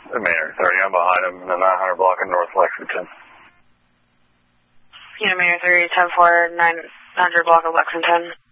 Manor 30, I'm behind him in the 900 block in North Lexington. Manor 30, 10-4, 900 block of Lexington.